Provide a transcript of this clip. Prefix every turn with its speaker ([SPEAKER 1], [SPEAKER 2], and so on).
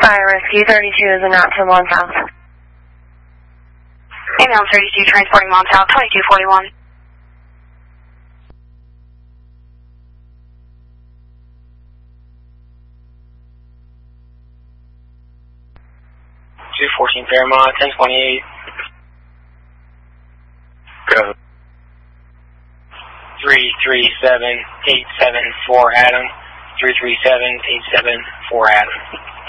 [SPEAKER 1] Iris, U32 is en route to Montauk.
[SPEAKER 2] Email 32, transporting Montauk, 2241.
[SPEAKER 3] Fairmont, 1028. Go. 337874 Adam. 337874 Adam.